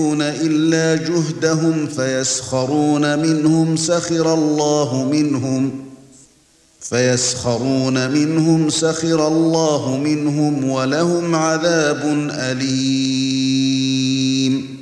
إلا جهدهم فيسخرون منهم سخر الله منهم ولهم عذاب أليم